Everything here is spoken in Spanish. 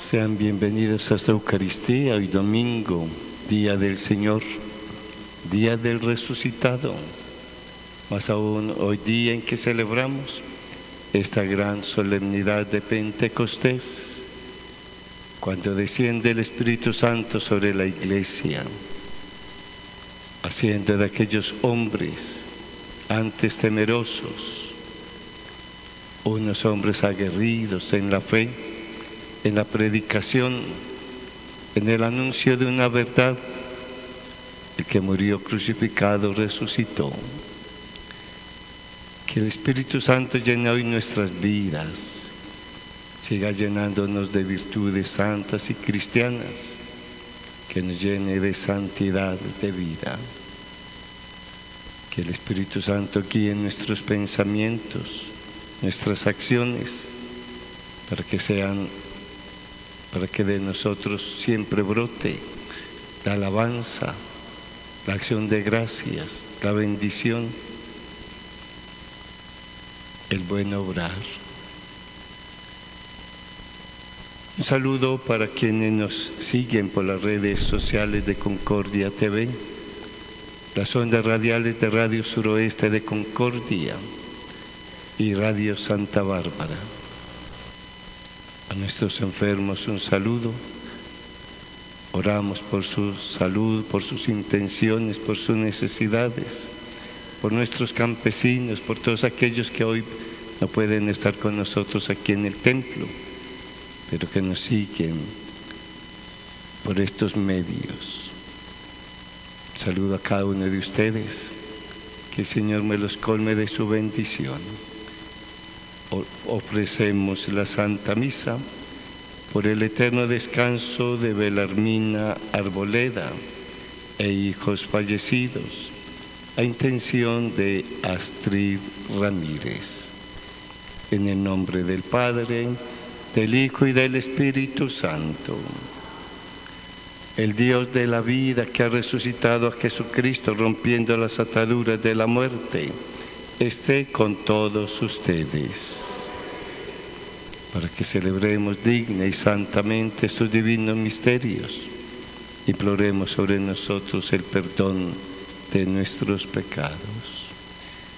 Sean bienvenidos a esta Eucaristía, hoy domingo, Día del Señor, Día del Resucitado. Más aún, hoy día en que celebramos esta gran solemnidad de Pentecostés, cuando desciende el Espíritu Santo sobre la Iglesia, haciendo de aquellos hombres antes temerosos, unos hombres aguerridos en la fe, en la predicación, en el anuncio de una verdad. El que murió crucificado resucitó. Que el Espíritu Santo llene hoy nuestras vidas, siga llenándonos de virtudes santas y cristianas, que nos llene de santidad de vida. Que el Espíritu Santo guíe nuestros pensamientos, nuestras acciones, para que de nosotros siempre brote la alabanza, la acción de gracias, la bendición, el buen obrar. Un saludo para quienes nos siguen por las redes sociales de Concordia TV, las ondas radiales de Radio Suroeste de Concordia y Radio Santa Bárbara. A nuestros enfermos un saludo. Oramos por su salud, por sus intenciones, por sus necesidades, por nuestros campesinos, por todos aquellos que hoy no pueden estar con nosotros aquí en el templo, pero que nos siguen por estos medios. Saludo a cada uno de ustedes, que el Señor me los colme de su bendición. Ofrecemos la Santa Misa por el eterno descanso de Belarmina Arboleda e hijos fallecidos, a intención de Astrid Ramírez. En el nombre del Padre, del Hijo y del Espíritu Santo. El Dios de la vida, que ha resucitado a Jesucristo rompiendo las ataduras de la muerte, esté con todos ustedes, para que celebremos digna y santamente estos divinos misterios. Imploremos sobre nosotros el perdón de nuestros pecados.